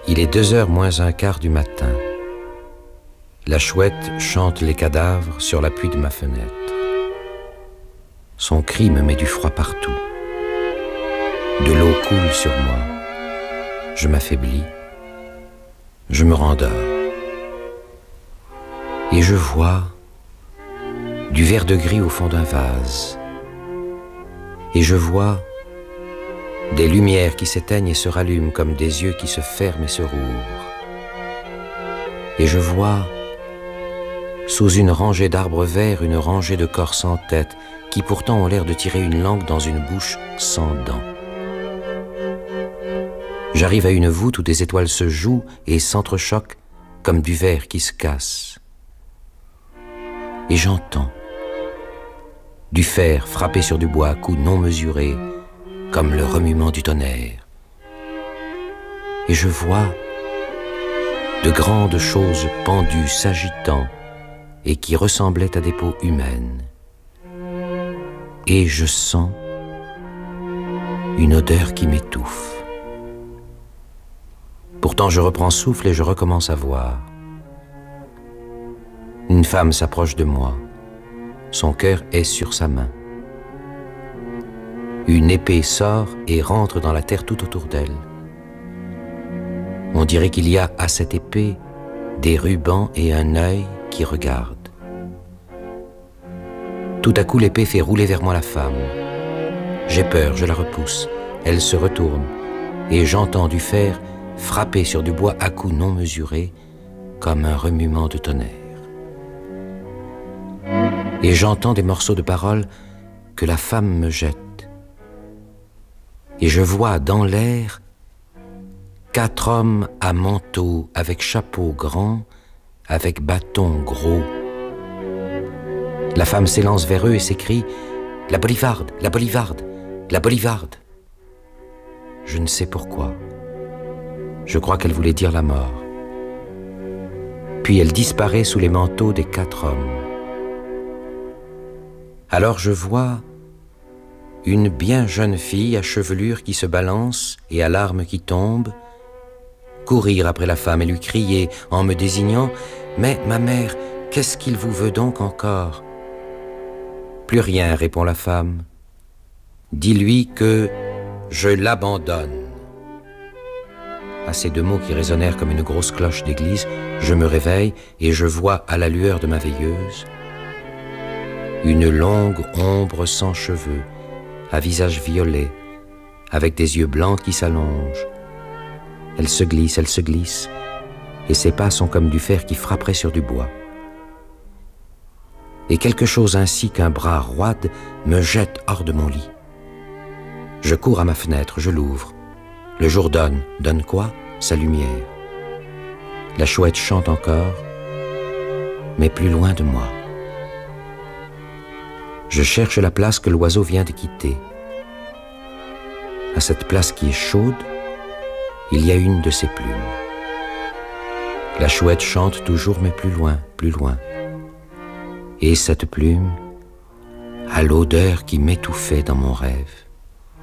Il est 2h moins un quart du matin. La chouette chante les cadavres sur l'appui de ma fenêtre. Son cri me met du froid partout. De l'eau coule sur moi. Je m'affaiblis. Je me rendors. Et je vois du vert de gris au fond d'un vase. Et je vois des lumières qui s'éteignent et se rallument comme des yeux qui se ferment et se rouvrent. Et je vois, sous une rangée d'arbres verts, une rangée de corps sans tête, qui pourtant ont l'air de tirer une langue dans une bouche sans dents. J'arrive à une voûte où des étoiles se jouent et s'entrechoquent comme du verre qui se casse. Et j'entends du fer frappé sur du bois à coups non mesurés, comme le remuement du tonnerre. Et je vois de grandes choses pendues s'agitant et qui ressemblaient à des peaux humaines. Et je sens une odeur qui m'étouffe. Pourtant je reprends souffle et je recommence à voir. Une femme s'approche de moi. Son cœur est sur sa main. Une épée sort et rentre dans la terre tout autour d'elle. On dirait qu'il y a à cette épée des rubans et un œil qui regardent. Tout à coup, l'épée fait rouler vers moi la femme. J'ai peur, je la repousse. Elle se retourne et j'entends du fer frapper sur du bois à coups non mesurés comme un remuement de tonnerre. Et j'entends des morceaux de paroles que la femme me jette. Et je vois dans l'air 4 hommes à manteau, avec chapeau grand, avec bâton gros. La femme s'élance vers eux et s'écrie « La Bolivarde, la Bolivarde, la Bolivarde !» Je ne sais pourquoi. Je crois qu'elle voulait dire la mort. Puis elle disparaît sous les manteaux des 4 hommes. Alors je vois une bien jeune fille à chevelure qui se balance et à larmes qui tombent, courir après la femme et lui crier en me désignant « Mais, ma mère, qu'est-ce qu'il vous veut donc encore ?» « Plus rien, répond la femme. Dis-lui que je l'abandonne. » À ces 2 mots qui résonnèrent comme une grosse cloche d'église, je me réveille et je vois à la lueur de ma veilleuse une longue ombre sans cheveux, à visage violet, avec des yeux blancs qui s'allongent. Elle se glisse, et ses pas sont comme du fer qui frapperait sur du bois. Et quelque chose ainsi qu'un bras roide me jette hors de mon lit. Je cours à ma fenêtre, je l'ouvre. Le jour donne quoi? Sa lumière. La chouette chante encore, mais plus loin de moi. Je cherche la place que l'oiseau vient de quitter. À cette place qui est chaude, il y a une de ses plumes. La chouette chante toujours, mais plus loin, plus loin. Et cette plume a l'odeur qui m'étouffait dans mon rêve.